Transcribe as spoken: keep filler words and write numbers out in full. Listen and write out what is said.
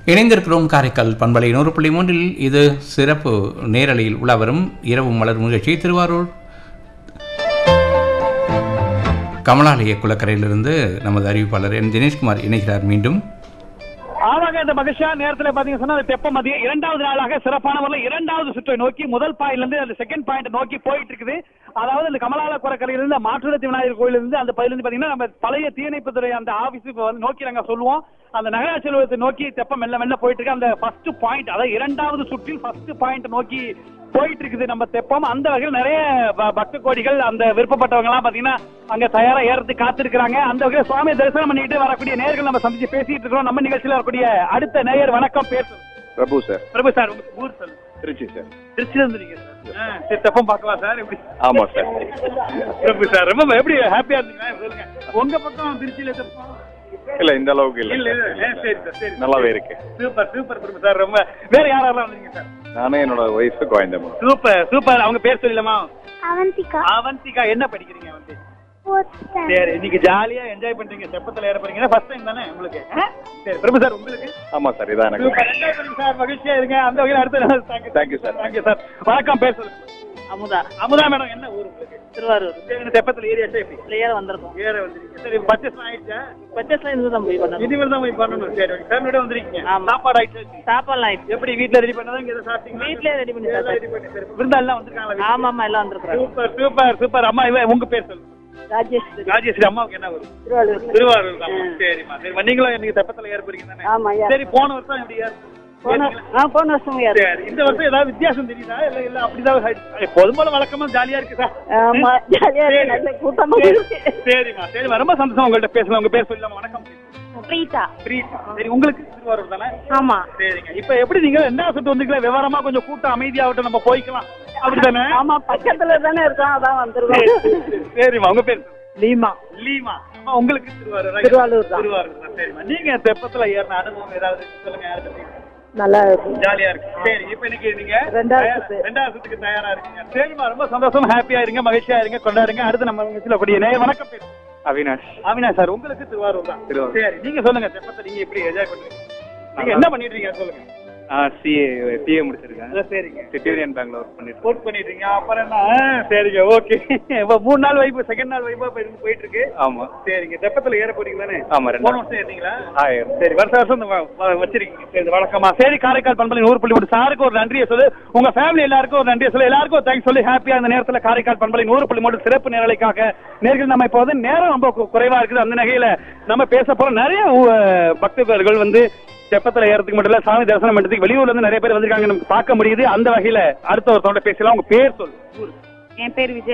இணைந்திருக்கிறோம் காரைக்கால் பண்பலை நூறு புள்ளி மூன்றில். இது சிறப்பு நேரலையில் உலாவரும் இரவு மலர் நிகழ்ச்சி. திருவாரூர் கமலாலய குளக்கரையிலிருந்து நமது அறிவிப்பாளர் என் தினேஷ்குமார் இணைகிறார். மீண்டும் ஆமாங்க, இந்த மகிழ்ச்சியான நேரத்தில் பாத்தீங்கன்னா சொன்னா தெப்ப மதியம் இரண்டாவது நாளாக சிறப்பான முறையில் இரண்டாவது சுற்றை நோக்கி முதல் பாயிண்ட்ல இருந்து அந்த செகண்ட் பாயிண்ட் நோக்கி போயிட்டு இருக்குது. அதாவது இந்த கமலால குளக்கரையிலிருந்து மாற்றுவத்தி விநாயகர் கோயில் இருந்து அந்த பகுதியிலிருந்து பாத்தீங்கன்னா நம்ம பழைய தீயணைப்புத்துறை அந்த ஆபீஸுக்கு வந்து நோக்கி நாங்க சொல்லுவோம். அந்த நகராட்சி அலுவலகத்தை நோக்கி தெப்பம் மெல்ல மெல்ல போயிட்டு இருக்கு. அந்த ஃபர்ஸ்ட் பாயிண்ட், அதாவது இரண்டாவது சுற்றில் ஃபர்ஸ்ட் பாயிண்ட் நோக்கி போயிட்டு இருக்குது நம்ம தெப்பம். அந்த வகையில் நிறைய பக்த கோடிகள் அந்த விருப்பப்பட்டவங்க எல்லாம் பாத்தீங்கன்னா அங்க தயாரா ஏறதுக்கு காத்திருக்கிறாங்க. அந்த வகையில் சுவாமி தரிசனம் பண்ணிட்டு வரக்கூடிய நேயர்கள் நம்ம சந்திச்சு பேசிட்டு இருக்கிறோம். நம்ம நிகழ்ச்சியில் வரக்கூடிய அடுத்த நேயர் வணக்கம். பேர் பிரபு சார். பிரபு சார், ஊர் சார்? திருச்சி சார். திருச்சியில இருந்தீங்க சார்? சரி, தெப்பம் பார்க்கலாம் சார். எப்படி? ஆமா சார். பிரபு சார், ரொம்ப எப்படி ஹாப்பியா இருந்தீங்க சொல்லுங்க. உங்க பக்கம் திருச்சியில தெப்பம் இல்ல இந்த அளவுக்கு இல்ல. இல்ல சரி சார், சரி, நல்லாவே இருக்கு. சூப்பர் சூப்பர் பிரபு சார். ரொம்ப வேற யாரெல்லாம் வந்தீங்க சார்? நானே என்னோட வயசு கோயந்தம். Super super. அவங்க பேர் சொல்லலாமா? அவந்திகா. அவந்திகா, என்ன படிக்கிறீங்க வந்து? சரி, இன்னைக்கு ஜாலியா என்ஜாய் பண்றீங்க, தெப்பத்துல ஏற போறீங்க. ஃபர்ஸ்ட் டைம் தானே உங்களுக்கு? சரி பிரபு சார், உங்களுக்கு? ஆமா சார், இதான் எனக்கு. சூப்பர், என்ஜாய் பண்ணுங்க சார், மகிழ்ச்சியா இருங்க. அந்த வகையில் அடுத்த தேங்க்யூ சார். Thank you sir. வணக்கம், பேர் சொல்லுங்க. அமுதா. அமுதா மேடம், என்ன ஊர் உங்களுக்கு? திருவாரூர். சரி, தெப்பத்துல ஏரியாச்சா எப்படி? ஏற வந்திருக்கோம். ஏற வந்திருக்கீங்க. சரி, பர்ச்சேஸ் ஆயிடுச்சா? பர்ச்சேஸ்லாம் இருந்து தான் போய் பண்ணணும். இனிமேல் தான் போய் பண்ணணும். சரி, ஃபேமிலியோட வந்திருக்கீங்க. ஆமா. சாப்பாடு ஆயிடுச்சு? சாப்பாடுலாம் ஆயிடுச்சு. எப்படி வீட்ல ரெடி பண்ணதா இங்க சாப்பிட்டீங்க? வீட்லயே ரெடி பண்ணி எல்லாம் ரெடி பண்ணி. சரி, விருந்தாளெல்லாம் வந்திருக்காங்களா? ஆமா ஆமா, எல்லாம் வந்திருக்காங்க. Super super super. அம்மா, இவ உங்க பேர் சொல்லுங்க. ராஜேஸ்வரி. ராஜேஸ்வரி. அம்மாவுக்கு என்ன வரும்? திருவாரூர். திருவாரூர் தான். சரிம்மா, சரி. நீங்களும் இன்னைக்கு தெப்பத்துல ஏற போறீங்க தானே? ஆமா. சரி, போன வருஷம் எப்படி ஏற? போன ஆ போன வருஷம் ஏற. சரி, இந்த வருஷம் ஏதாவது வித்தியாசம் தெரியுதா? இல்ல இல்ல அப்படிதான் பொதுமளவு வழக்கமா ஜாலியா இருக்கு சார்? ஆமா, ஜாலியா இருக்கு, நல்ல கூட்டமா இருக்கு. சரிம்மா, சரிம்மா, ரொம்ப சந்தோஷம் உங்கள்ட்ட பேசலாம். உங்க பேர் சொல்லலாமா? வணக்கம். பிரீதா. பிரீதா. சரி, உங்களுக்கு திருவாரூர் தானே? ஆமா. சரிங்க. இப்ப எப்படி நீங்க ரெண்டாவது சுட்டு வந்துக்கலாம்? விவரமா கொஞ்சம் கூட்டம் அமைதியாகட்டும், நம்ம போய்க்கலாம், அப்படித்தானே? ஆமா, பக்கத்துல தானே இருக்கோம், அதான் வந்துருக்கோம். சரிம்மா, உங்க பேர்? லீமா. லீமா. அம்மா, உங்களுக்கு திருவாரூர்? திருவாரூர் தான். திருவாரூர் தான். சரிம்மா, நீங்க தெப்பத்துல ஏறின அனுபவம் ஏதாவது சொல்லுங்க. அடுத்து நல்லா இருக்கு, ஜாலியா இருக்கு. சரி, இப்ப இன்னைக்கு நீங்க ரெண்டாவது ரெண்டாவது சுத்துக்கு தயாரா இருக்கீங்க. சரிம்மா, ரொம்ப சந்தோஷம். ஹாப்பியா இருங்க, மகிழ்ச்சியா இருங்க, கொண்டாடுங்க. அடுத்து நம்ம நிகழ்ச்சியில கூடிய நேயர். வணக்கம். பேர்? அவினாஷ். அவினாஷ் சார், உங்களுக்கு திருவாரூர் தான்? திருவாரூர். சரி, நீங்க சொல்லுங்க, தெப்பத்தை நீங்க எப்படி என்ஜாய் பண்றீங்க? நீங்க என்ன பண்ணிட்டு இருக்கீங்க சொல்லுங்க. சிஏ சிஏ முடிச்சிருக்கேன். சரிங்க. சிட்டியூரியன் பேங்க்ல ஒர்க் பண்ணிட்டு ஒர்க் பண்ணிட்டு இருக்கீங்க. அப்புறம் என்ன? சரிங்க, ஓகே. இப்ப மூணு நாள் வைப்பு, செகண்ட் நாள் வைப்பா போயிட்டு இருக்கு. ஆமா. சரிங்க, தெப்பத்துல ஏற போறீங்க தானே? ஆமா. ரெண்டு போன வருஷம் ஏறீங்களா? ஆயிரம். சரி, வருஷ வருஷம் இந்த வ- வச்சிருக்கீங்க. சரி, வழக்கமா. சரி, காரைக்கால் பண்பலை நூறு புள்ளி மூணு சாருக்கு ஒரு நன்றியை சொல்லு, உங்க ஃபேமிலி எல்லாருக்கும் ஒரு நன்றியை சொல்லு, எல்லாருக்கும் தேங்க்ஸ் சொல்லி ஹாப்பியா அந்த நேரத்துல காரைக்கால் பண்பலை நூறு புள்ளி மூணு சிறப்பு நேரலைக்காக நேர்கள் நம்ம இப்போ வந்து நேரம் ரொம்ப கு- குறைவா இருக்குது. அந்த நகையில நம்ம பேச போறோம். நிறைய ஊ- பக்தர்கள் வந்து தெப்பத்துல ஏறதுக்கு மட்டும் இல்ல, சாமி தரிசனம் பண்றதுக்கு வெளியூர்ல இருந்து நிறைய பேர் வந்திருக்காங்க, நமக்கு பார்க்க முடியுது. அந்த வகையில அடுத்த ஒருத்தோட பேசலாம். உங்க பேர் சொல்லு. என் பேர் விஜய்.